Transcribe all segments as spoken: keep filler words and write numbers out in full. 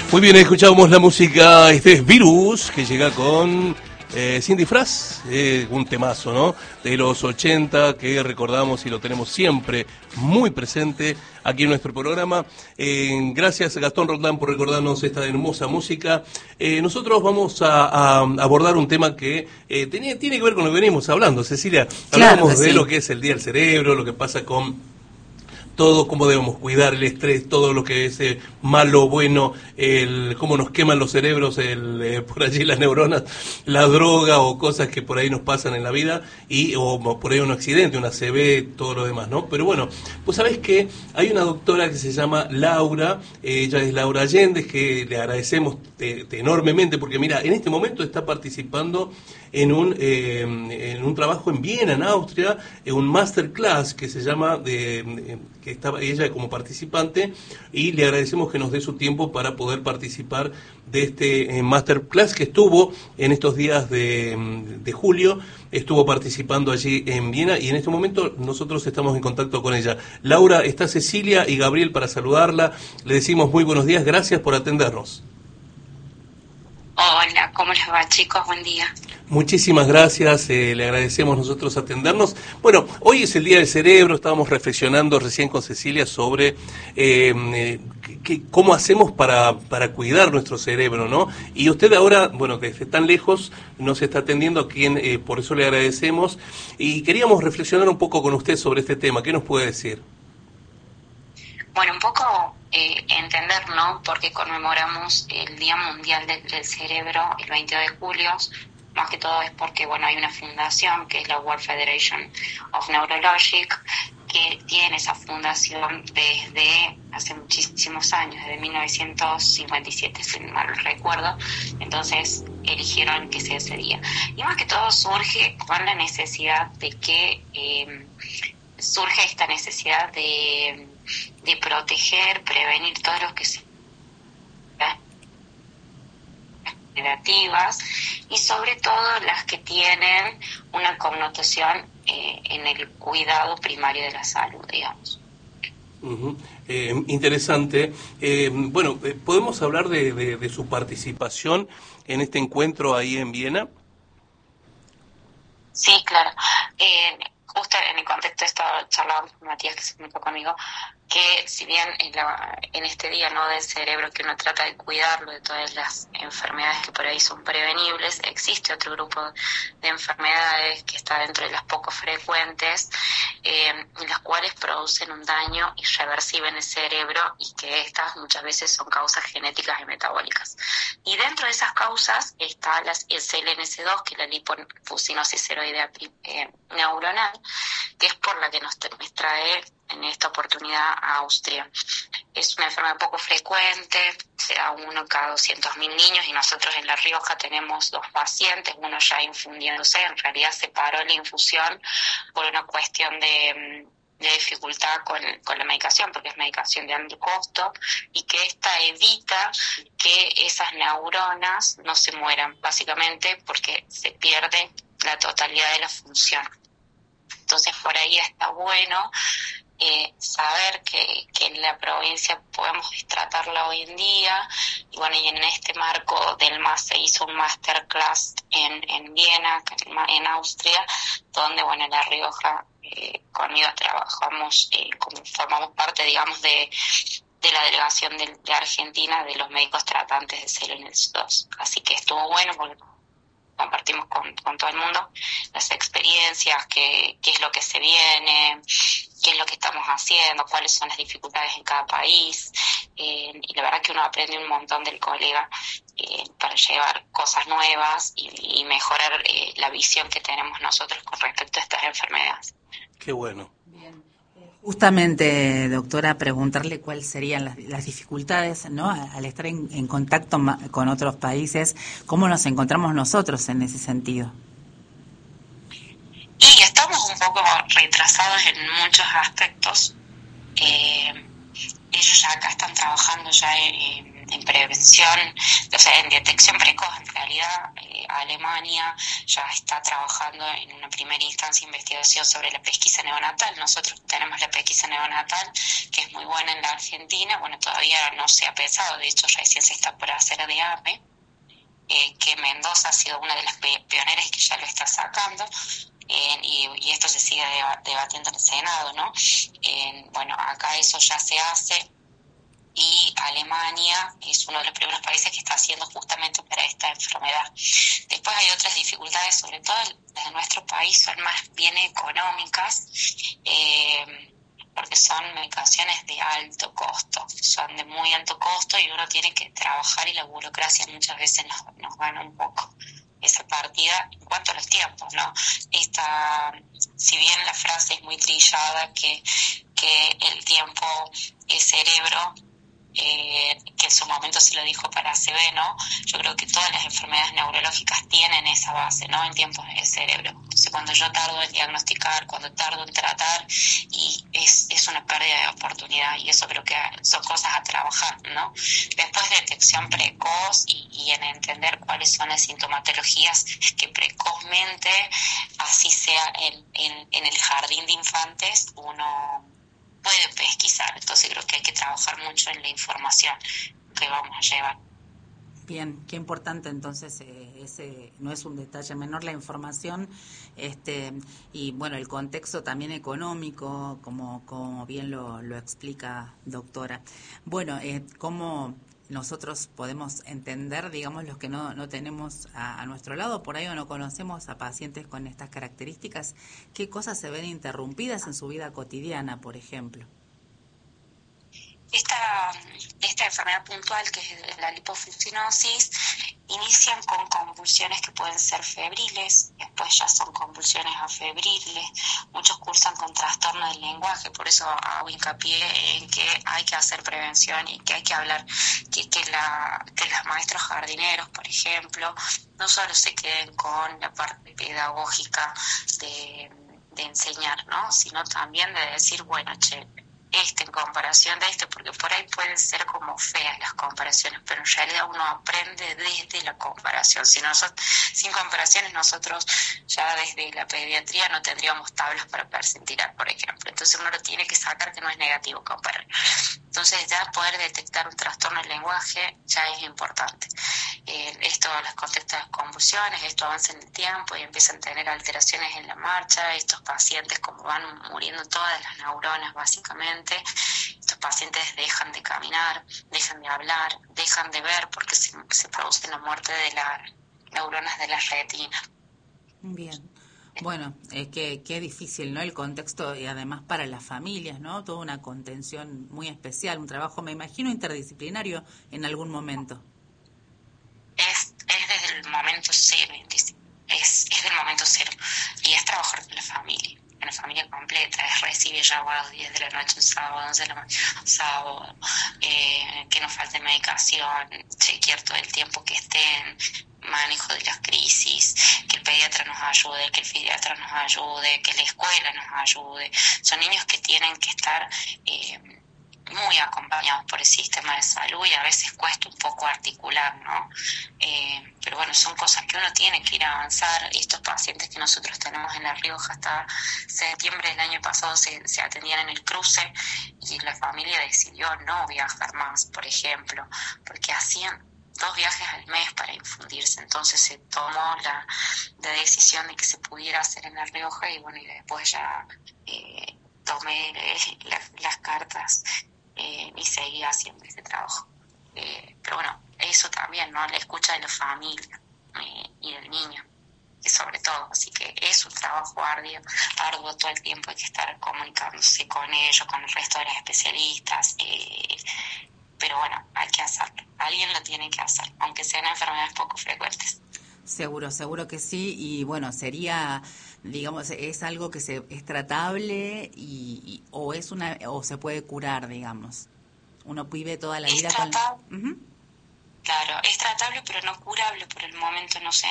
Muy bien, escuchamos la música, este es Virus, que llega con eh, Sin Disfraz, eh, un temazo, ¿no? De los ochenta, que recordamos y lo tenemos siempre muy presente aquí en nuestro programa. Eh, gracias, Gastón Roldán, por recordarnos esta hermosa música. Eh, nosotros vamos a, a abordar un tema que eh, tenía, tiene que ver con lo que venimos hablando, Cecilia. Hablamos claro, de sí. lo que es el Día del Cerebro, lo que pasa con todo, cómo debemos cuidar el estrés, todo lo que es eh, malo, bueno, el cómo nos queman los cerebros, el, eh, por allí las neuronas, la droga o cosas que por ahí nos pasan en la vida, y o por ahí un accidente, una C V, todo lo demás, ¿no? Pero bueno, pues sabés que hay una doctora que se llama Laura, eh, ella es Laura Allende, que le agradecemos te, te enormemente, porque mira, en este momento está participando en un eh, en un trabajo en Viena, en Austria, en un masterclass que se llama de, de que estaba ella como participante, y le agradecemos que nos dé su tiempo para poder participar de este eh, masterclass que estuvo en estos días de, de julio, estuvo participando allí en Viena, y en este momento nosotros estamos en contacto con ella. Laura, está Cecilia y Gabriel para saludarla, le decimos muy buenos días, gracias por atendernos. Hola, ¿cómo les va, chicos? Buen día. Muchísimas gracias, eh, le agradecemos nosotros atendernos. Bueno, hoy es el Día del Cerebro, estábamos reflexionando recién con Cecilia sobre eh, eh, que, cómo hacemos para, para cuidar nuestro cerebro, ¿no? Y usted ahora, bueno, desde tan lejos nos está atendiendo, a quien eh, por eso le agradecemos, y queríamos reflexionar un poco con usted sobre este tema. ¿Qué nos puede decir? Bueno, un poco eh, entender, ¿no?, por qué conmemoramos el Día Mundial del, del Cerebro el veintidós de julio. Más que todo es porque, bueno, hay una fundación que es la World Federation of Neurologic, que tiene esa fundación desde hace muchísimos años, desde mil novecientos cincuenta y siete, si mal no recuerdo. Entonces eligieron que sea ese día. Y más que todo surge con la necesidad de que eh, surge esta necesidad de de proteger, prevenir todo lo que se negativas, y sobre todo las que tienen una connotación eh, en el cuidado primario de la salud, digamos. Uh-huh. Eh, interesante. Eh, bueno, eh, ¿podemos hablar de, de, de su participación en este encuentro ahí en Viena? Sí, claro. Eh, justo en el contexto de esto charlábamos con Matías, que se comunicó conmigo, que si bien en, la, en este día, ¿no?, del cerebro, que uno trata de cuidarlo de todas las enfermedades que por ahí son prevenibles, existe otro grupo de enfermedades que está dentro de las poco frecuentes, eh, en las cuales producen un daño irreversible en el cerebro, y que estas muchas veces son causas genéticas y metabólicas. Y dentro de esas causas está las, el C L N S dos, que es la lipofuscinosis seroidea eh, neuronal, que es por la que nos, nos trae en esta oportunidad a Austria. Es una enfermedad poco frecuente, se da uno cada doscientos mil niños, y nosotros en La Rioja tenemos dos pacientes, uno ya infundiéndose. En realidad se paró la infusión por una cuestión de, de dificultad con, con la medicación, porque es medicación de alto costo, y que esta evita que esas neuronas no se mueran, básicamente porque se pierde la totalidad de la función. Entonces por ahí está bueno eh, saber que, que en la provincia podemos tratarla hoy en día. Y bueno, y en este marco del M A S se hizo un masterclass en, en Viena, en Austria, donde, bueno, en La Rioja eh, conmigo trabajamos, eh, como formamos parte, digamos, de de la delegación de, de Argentina de los médicos tratantes de C L N S dos. Así que estuvo bueno porque compartimos con, con todo el mundo las experiencias, qué, qué es lo que se viene, qué es lo que estamos haciendo, cuáles son las dificultades en cada país, eh, y la verdad que uno aprende un montón del colega eh, para llevar cosas nuevas y, y mejorar eh, la visión que tenemos nosotros con respecto a estas enfermedades. Qué bueno. Bien. Justamente, doctora, preguntarle cuáles serían las, las dificultades, ¿no?, al estar en, en contacto ma, con otros países, ¿cómo nos encontramos nosotros en ese sentido? Y estamos un poco retrasados en muchos aspectos. Eh, ellos ya acá están trabajando ya en, en prevención, o sea, en detección precoz. En realidad, eh, Alemania ya está trabajando en una primera instancia de investigación sobre la pesquisa neonatal. Nosotros tenemos la pesquisa neonatal, que es muy buena en la Argentina. Bueno, todavía no se ha pensado, de hecho recién se está por hacer de A P E, eh, que Mendoza ha sido una de las pioneras que ya lo está sacando. Eh, y, y esto se sigue deba- debatiendo en el Senado, ¿no? Eh, bueno, acá eso ya se hace, y Alemania es uno de los primeros países que está haciendo justamente para esta enfermedad. Después hay otras dificultades, sobre todo las de nuestro país, son más bien económicas, eh, porque son medicaciones de alto costo, son de muy alto costo, y uno tiene que trabajar, y la burocracia muchas veces nos, nos gana un poco esa partida en cuanto a los tiempos, ¿no? Esta, si bien la frase es muy trillada, que, que el tiempo es cerebro, eh, que en su momento se lo dijo para C B, ¿no? Yo creo que todas las enfermedades neurológicas tienen esa base, ¿no? En tiempos es cerebro. Entonces, cuando yo tardo en diagnosticar, cuando tardo en tratar, y es, es una pérdida de oportunidad, y eso creo que son cosas a trabajar, ¿no? Después, detección precoz y, y en entender cuáles son las sintomatologías que precozmente, así sea en, en, en el jardín de infantes, uno puede pesquisar. Entonces creo que hay que trabajar mucho en la información que vamos a llevar. Bien, qué importante entonces, eh, ese no es un detalle menor la información, este y bueno, el contexto también económico, como como bien lo, lo explica, doctora. Bueno, eh, ¿cómo nosotros podemos entender, digamos, los que no, no tenemos a, a nuestro lado por ahí o no conocemos a pacientes con estas características, qué cosas se ven interrumpidas en su vida cotidiana, por ejemplo? Esta, esta enfermedad puntual, que es la lipofuscinosis, inician con convulsiones que pueden ser febriles, después ya son convulsiones afebriles, muchos cursan con trastorno del lenguaje. Por eso hago hincapié en que hay que hacer prevención y que hay que hablar, que, que, la, que los maestros jardineros, por ejemplo, no solo se queden con la parte pedagógica de, de enseñar, ¿no? Sino también de decir, bueno, che, este en comparación de este, porque por ahí pueden ser como feas las comparaciones, pero en realidad uno aprende desde la comparación. Si nosotros, sin comparaciones, nosotros ya desde la pediatría no tendríamos tablas para percentilar, por ejemplo. Entonces uno lo tiene que sacar, que no es negativo comparar. Entonces ya poder detectar un trastorno del lenguaje ya es importante. Eh, esto les contesta las convulsiones, esto avanza en el tiempo y empiezan a tener alteraciones en la marcha. Estos pacientes, como van muriendo todas las neuronas básicamente, estos pacientes dejan de caminar, dejan de hablar, dejan de ver, porque se, se produce la muerte de las neuronas de la retina. Bien. Bueno, es que qué difícil, ¿no? El contexto, y además para las familias, ¿no? Toda una contención muy especial, un trabajo, me imagino, interdisciplinario en algún momento. Es, es desde el momento cero, es, es del momento cero, y es trabajar con la familia, con la familia completa, es recibir llamados diez de la noche un sábado, once de la mañana un sábado, eh, que no falte medicación, chequear todo el tiempo que estén, manejo de las crisis, que el pediatra nos ayude, que el pediatra nos ayude, que la escuela nos ayude. Son niños que tienen que estar eh, muy acompañados por el sistema de salud, y a veces cuesta un poco articular, ¿no? Eh, pero bueno, son cosas que uno tiene que ir a avanzar. Estos pacientes que nosotros tenemos en La Rioja, hasta septiembre del año pasado se, se atendían en el cruce, y la familia decidió no viajar más, por ejemplo, porque hacían dos viajes al mes para infundirse. Entonces se tomó la, la decisión de que se pudiera hacer en La Rioja, y bueno, y después ya eh, tomé eh, la, las cartas eh, y seguí haciendo este trabajo. Eh, pero bueno, eso también, ¿no? La escucha de la familia eh, y del niño, que sobre todo. Así que es un trabajo arduo, arduo todo el tiempo, hay que estar comunicándose con ellos, con el resto de los especialistas, eh, pero bueno, hay que hacerlo. Alguien lo tiene que hacer, aunque sean enfermedades poco frecuentes. Seguro, seguro que sí, y bueno, sería, digamos, es algo que se es tratable y, y o es una o se puede curar, digamos. Uno vive toda la Es vida tratable, con... Uh-huh. claro, es tratable, pero no curable por el momento, no sé.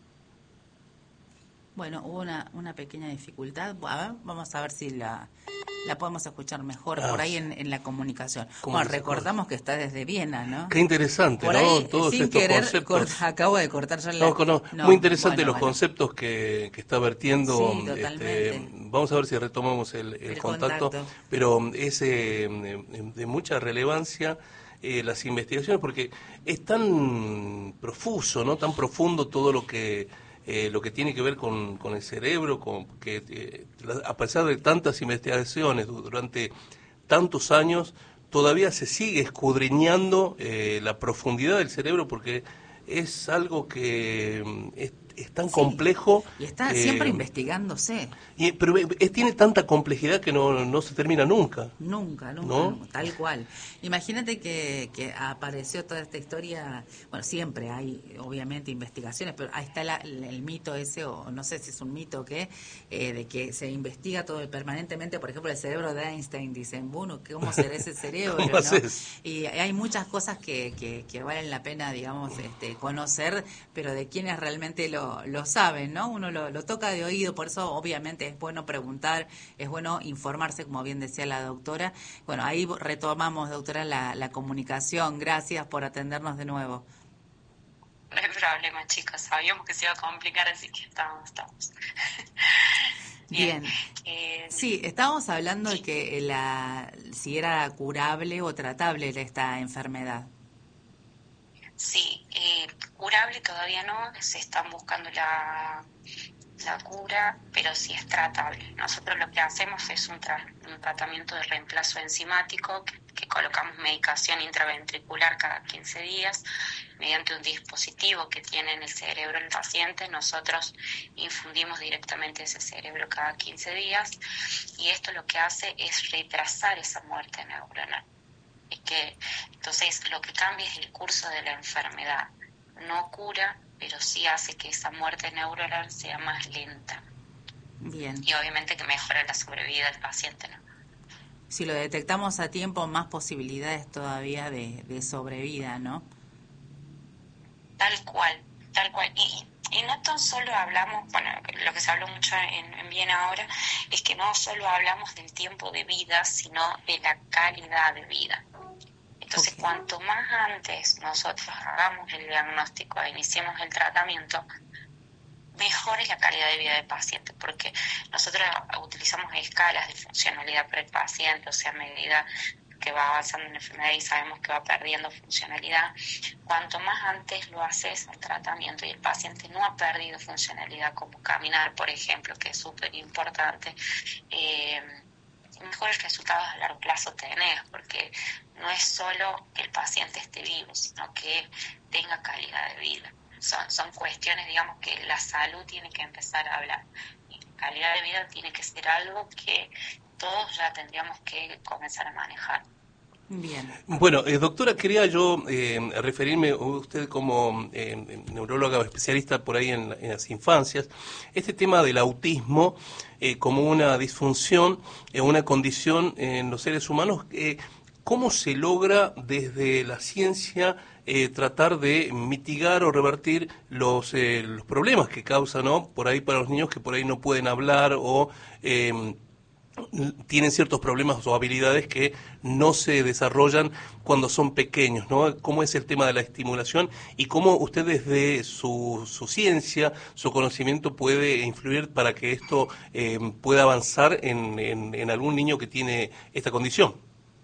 Bueno, hubo una, una pequeña dificultad. A ver, vamos a ver si la La podemos escuchar mejor Ah, por ahí en, en la comunicación. ¿Cómo Bueno, que se recordamos que está desde Viena, ¿no? Qué interesante, Por ¿no? ahí, Todos sin estos querer, conceptos. cort- acabo de cortar ya la... No, no, No, muy interesante bueno, los bueno. conceptos que, que está vertiendo. Sí, totalmente. Este, vamos a ver si retomamos el, el El contacto, contacto. pero es eh, de mucha relevancia eh, las investigaciones porque es tan profuso, ¿no? Tan profundo todo lo que eh, lo que tiene que ver con, con el cerebro, con que eh, a pesar de tantas investigaciones durante tantos años todavía se sigue escudriñando eh, la profundidad del cerebro porque es algo que mm, es, es tan Sí, complejo. Y está eh, siempre investigándose. y, pero es, tiene tanta complejidad que no, no se termina nunca. Nunca, nunca, ¿No? nunca, tal cual. Imagínate que, que apareció toda esta historia, bueno, siempre hay obviamente investigaciones, pero ahí está la- el, el mito ese, o no sé si es un mito o qué, eh, de que se investiga todo permanentemente, por ejemplo, el cerebro de Einstein, dicen, bueno, ¿cómo será ese cerebro? ¿Cómo ¿no? haces? Y hay muchas cosas que, que, que valen la pena, digamos, este, conocer, pero de quienes realmente lo, lo saben, ¿no? Uno lo, lo toca de oído, por eso obviamente es bueno preguntar, es bueno informarse, como bien decía la doctora. Bueno, ahí retomamos, doctora, la, la comunicación. Gracias por atendernos de nuevo. No hay problema, chicos. Sabíamos que se iba a complicar, así que estamos, estamos. Bien. Eh, Sí, estábamos hablando de que la, si era curable o tratable esta enfermedad. Sí, eh, curable todavía no, se están buscando la, la cura, pero sí es tratable. Nosotros lo que hacemos es un, tra- un tratamiento de reemplazo enzimático, que, que colocamos medicación intraventricular cada quince días, mediante un dispositivo que tiene en el cerebro el paciente. Nosotros infundimos directamente ese cerebro cada quince días, y esto lo que hace es retrasar esa muerte neuronal. Y que entonces lo que cambia es el curso de la enfermedad. No cura, pero sí hace que esa muerte neuronal sea más lenta. Bien. Y obviamente que mejora la sobrevida del paciente, ¿no? Si lo detectamos a tiempo, más posibilidades todavía de, de sobrevida, ¿no? Tal cual, tal cual. Y, y no tan solo hablamos, bueno, lo que se habló mucho en, en Viena ahora, es que no solo hablamos del tiempo de vida, sino de la calidad de vida. Entonces, Okay. cuanto más antes nosotros hagamos el diagnóstico e iniciemos el tratamiento, mejor es la calidad de vida del paciente, porque nosotros utilizamos escalas de funcionalidad para el paciente, o sea, a medida que va avanzando en la enfermedad y sabemos que va perdiendo funcionalidad, cuanto más antes lo haces el tratamiento y el paciente no ha perdido funcionalidad, como caminar, por ejemplo, que es súper importante, eh, mejores resultados a largo plazo tenés, porque no es solo que el paciente esté vivo, sino que tenga calidad de vida. Son, son cuestiones, digamos, que la salud tiene que empezar a hablar. Y calidad de vida tiene que ser algo que todos ya tendríamos que comenzar a manejar. Bien. Bueno, eh, doctora, quería yo eh, referirme a usted como eh, neuróloga o especialista por ahí en, en las infancias, este tema del autismo eh, como una disfunción, eh, una condición en los seres humanos, eh, ¿cómo se logra desde la ciencia eh, tratar de mitigar o revertir los, eh, los problemas que causa, ¿no? Por ahí para los niños que por ahí no pueden hablar o... Eh, tienen ciertos problemas o habilidades que no se desarrollan cuando son pequeños, ¿no? ¿Cómo es el tema de la estimulación y cómo usted desde su, su ciencia, su conocimiento puede influir para que esto eh, pueda avanzar en, en, en algún niño que tiene esta condición?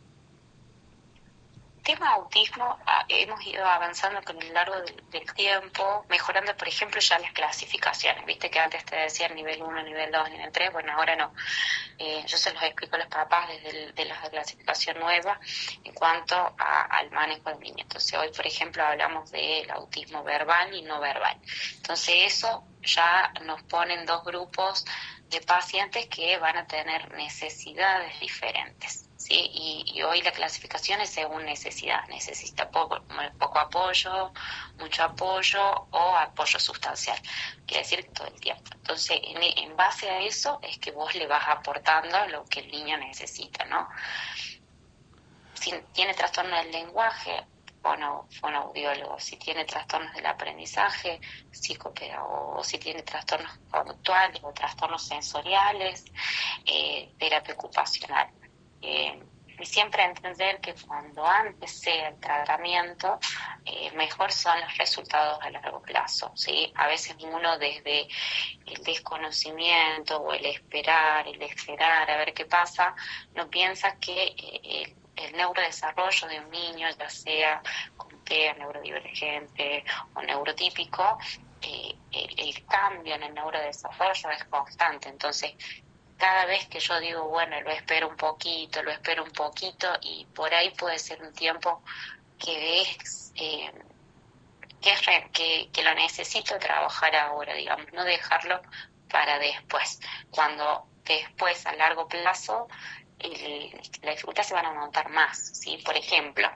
Tema autismo, ah, hemos ido avanzando con el largo del, del tiempo, mejorando, por ejemplo, ya las clasificaciones. Viste que antes te decían nivel uno, nivel dos, nivel tres, bueno, ahora no. Eh, yo se los explico a los papás desde el, de la clasificación nueva en cuanto a, al manejo del niño. Entonces, hoy, por ejemplo, hablamos del autismo verbal y no verbal. Entonces, eso ya nos pone en dos grupos de pacientes que van a tener necesidades diferentes. Sí, y, y hoy la clasificación es según necesidad. Necesita poco, poco apoyo, mucho apoyo o apoyo sustancial. Quiere decir que todo el tiempo. Entonces, en, en base a eso es que vos le vas aportando lo que el niño necesita, ¿no? Si tiene trastorno del lenguaje, fono, fonoaudiólogo. Si tiene trastornos del aprendizaje, psicopedagogo. Si tiene trastornos conductuales o trastornos sensoriales, eh, terapia ocupacional. Eh, y siempre entender que cuando antes sea el tratamiento, eh, mejor son los resultados a largo plazo, ¿sí? A veces uno desde el desconocimiento o el esperar, el esperar a ver qué pasa, no piensa que eh, el, el neurodesarrollo de un niño, ya sea con T E A, neurodivergente o neurotípico, eh, el, el cambio en el neurodesarrollo es constante. Entonces, cada vez que yo digo, bueno, lo espero un poquito, lo espero un poquito, y por ahí puede ser un tiempo que es, eh, que, es re, que, que lo necesito trabajar ahora, digamos, no dejarlo para después. Cuando después, a largo plazo, el, la dificultad se van a notar más, ¿sí? Por ejemplo,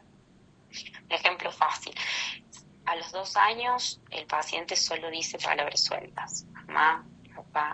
un ejemplo fácil. A los dos años, el paciente solo dice palabras sueltas. Mamá, papá,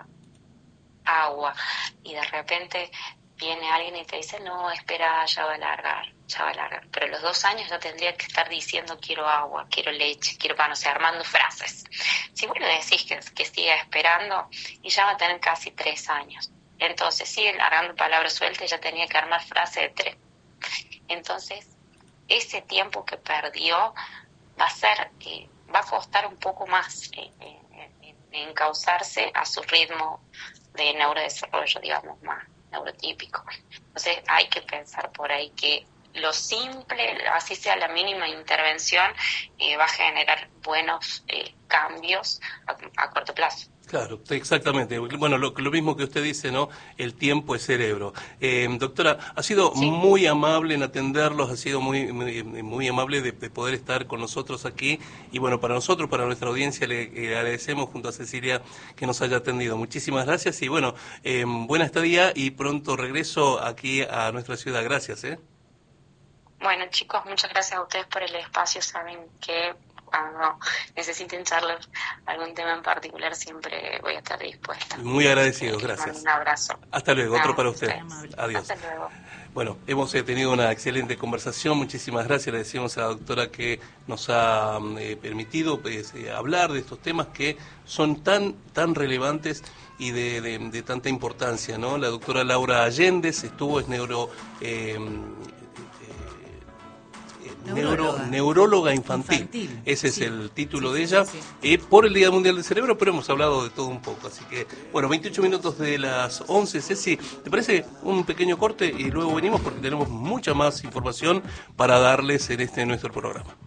agua, y de repente viene alguien y te dice, no, espera, ya va a largar, ya va a largar. Pero a los dos años ya tendría que estar diciendo, quiero agua, quiero leche, quiero pan, o sea, armando frases. Si vos le decís que, que siga esperando, y ya va a tener casi tres años. Entonces sigue largando palabras sueltas y ya tenía que armar frase de tres. Entonces, ese tiempo que perdió va a ser, eh, va a costar un poco más eh, eh, en, en encauzarse a su ritmo de neurodesarrollo, digamos, más neurotípico. Entonces hay que pensar por ahí que lo simple, así sea la mínima intervención, eh, va a generar buenos eh, cambios a, a corto plazo. Claro, exactamente. Bueno, lo, lo mismo que usted dice, ¿no? El tiempo es cerebro. Eh, doctora, ha sido sí. muy amable en atenderlos, ha sido muy muy, muy amable de, de poder estar con nosotros aquí. Y bueno, para nosotros, para nuestra audiencia, le, le agradecemos junto a Cecilia que nos haya atendido. Muchísimas gracias y bueno, eh, buena estadía y pronto regreso aquí a nuestra ciudad. Gracias, ¿eh? Bueno, chicos, muchas gracias a ustedes por el espacio. Saben que cuando necesiten charlar algún tema en particular, siempre voy a estar dispuesta. Muy agradecidos, gracias. Un abrazo. Hasta luego, no, otro para usted. Adiós. Hasta luego. Bueno, hemos eh, tenido una excelente conversación, muchísimas gracias, le decimos a la doctora que nos ha eh, permitido pues, eh, hablar de estos temas que son tan, tan relevantes y de, de, de tanta importancia, ¿no? La doctora Laura Allendez estuvo, es neuro... Eh, Neuróloga, Neuro, neuróloga infantil. infantil. Ese sí. es el título sí, de ella, sí, sí. Eh, por el Día Mundial del Cerebro, pero hemos hablado de todo un poco. Así que, bueno, veintiocho minutos de las once. Ceci, ¿te parece un pequeño corte y luego venimos porque tenemos mucha más información para darles en este nuestro programa?